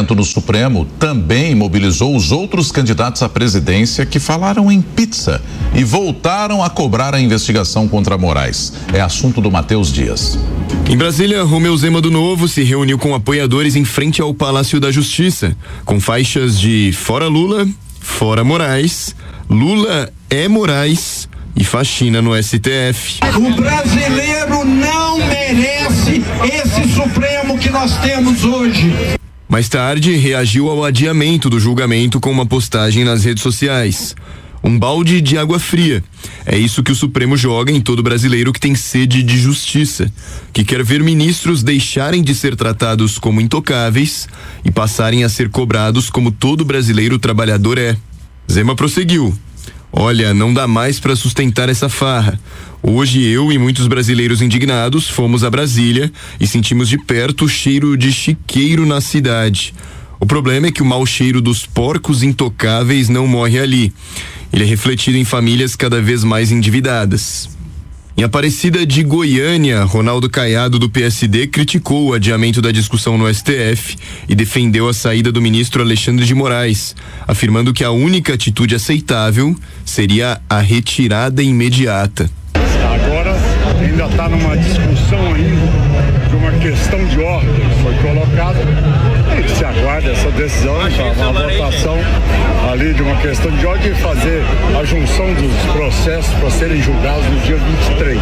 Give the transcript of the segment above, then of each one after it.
julgamento no Supremo também mobilizou os outros candidatos à presidência que falaram em pizza e voltaram a cobrar a investigação contra Moraes. É assunto do Matheus Dias. Em Brasília, Romeu Zema do Novo se reuniu com apoiadores em frente ao Palácio da Justiça, com faixas de Fora Lula, Fora Moraes, Lula é Moraes e faxina no STF. O brasileiro não merece esse Supremo que nós temos hoje. Mais tarde, reagiu ao adiamento do julgamento com uma postagem nas redes sociais. Um balde de água fria. É isso que o Supremo joga em todo brasileiro que tem sede de justiça, que quer ver ministros deixarem de ser tratados como intocáveis e passarem a ser cobrados como todo brasileiro trabalhador é. Zema prosseguiu. Olha, não dá mais para sustentar essa farra. Hoje eu e muitos brasileiros indignados fomos a Brasília e sentimos de perto o cheiro de chiqueiro na cidade. O problema é que o mau cheiro dos porcos intocáveis não morre ali. Ele é refletido em famílias cada vez mais endividadas. Em Aparecida de Goiânia, Ronaldo Caiado, do PSD, criticou o adiamento da discussão no STF e defendeu a saída do ministro Alexandre de Moraes, afirmando que a única atitude aceitável seria a retirada imediata. Agora ainda está numa discussão ainda de uma questão de ordem que foi colocada. E se aguarda essa decisão, uma votação ali de uma questão de ordem e fazer a junção dos processos para serem julgados no dia 23,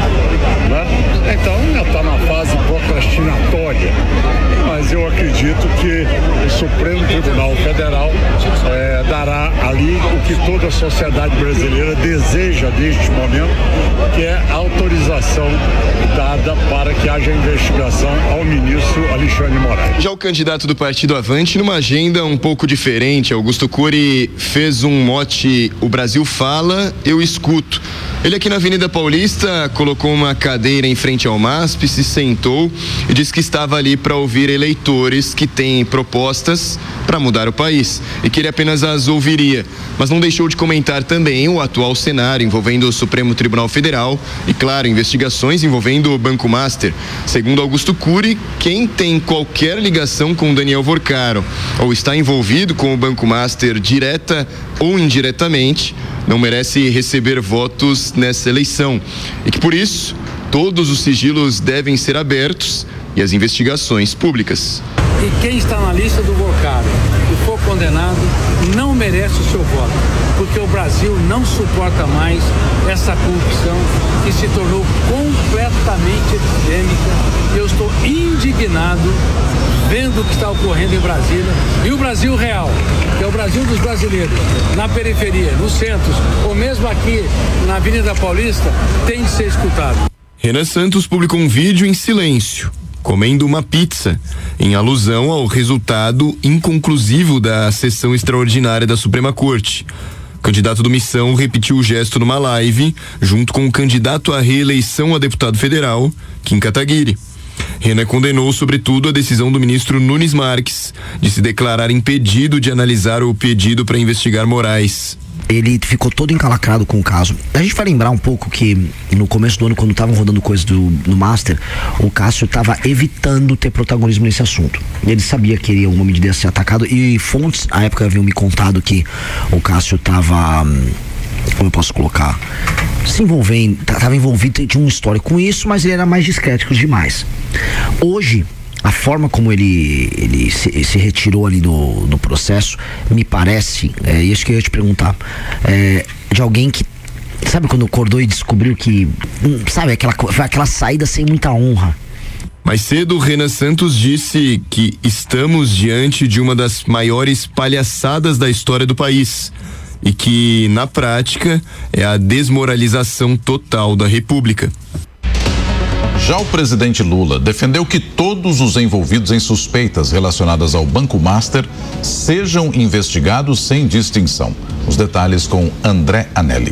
né? Então ainda está na fase procrastinatória, mas eu acredito que o Supremo Tribunal Federal dará ali o que toda a sociedade brasileira deseja neste momento, que é a autorização dada para que haja investigação ao ministro Alexandre de Moraes. Já o candidato do Partido Avante, numa agenda um pouco diferente, Augusto Cury fez um mote: o Brasil fala, eu escuto. Ele aqui na Avenida Paulista colocou uma cadeira em frente ao MASP, se sentou e disse que estava ali para ouvir eleitores que têm propostas para mudar o país e que ele apenas as ouviria, mas não deixou de comentar também o atual cenário envolvendo o Supremo Tribunal Federal e, claro, investigações envolvendo o Banco Master. Segundo Augusto Cury, quem tem qualquer ligação com Daniel Vorcaro ou está envolvido com o Banco Master direta ou indiretamente não merece receber votos nessa eleição e que, por isso, todos os sigilos devem ser abertos e as investigações públicas. E quem está na lista do Vorcaro e for condenado não merece o seu voto, porque o Brasil não suporta mais essa corrupção que se tornou completamente epidêmica. Eu estou indignado vendo o que está ocorrendo em Brasília, e o Brasil real, que é o Brasil dos brasileiros, na periferia, nos centros, ou mesmo aqui na Avenida Paulista, tem de ser escutado. Renan Santos publicou um vídeo em silêncio, comendo uma pizza, em alusão ao resultado inconclusivo da sessão extraordinária da Suprema Corte. O candidato do Missão repetiu o gesto numa live, junto com o candidato à reeleição a deputado federal, Kim Kataguiri. Renan condenou, sobretudo, a decisão do ministro Nunes Marques de se declarar impedido de analisar o pedido para investigar Moraes. Ele ficou todo encalacrado com o caso. A gente vai lembrar um pouco que no começo do ano, quando estavam rodando coisas no Master, o Cássio estava evitando ter protagonismo nesse assunto. Ele sabia que ele, uma medida ia ser atacado, e fontes, à época, haviam me contado que o Cássio estava, como eu posso colocar, se envolvendo, estava envolvido, tinha uma história com isso, mas ele era mais discreto demais. Hoje, a forma como ele se retirou ali do processo, me parece, isso que eu ia te perguntar, de alguém que, sabe, quando acordou e descobriu que, sabe, aquela saída sem muita honra. Mais cedo, Renan Santos disse que estamos diante de uma das maiores palhaçadas da história do país e que, na prática, é a desmoralização total da República. Já o presidente Lula defendeu que todos os envolvidos em suspeitas relacionadas ao Banco Master sejam investigados sem distinção. Os detalhes com André Anelli.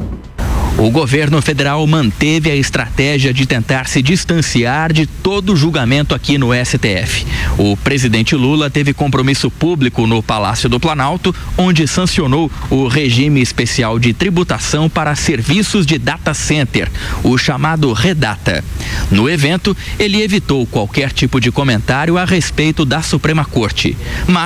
O governo federal manteve a estratégia de tentar se distanciar de todo julgamento aqui no STF. O presidente Lula teve compromisso público no Palácio do Planalto, onde sancionou o regime especial de tributação para serviços de data center, o chamado Redata. No evento, ele evitou qualquer tipo de comentário a respeito da Suprema Corte. Mas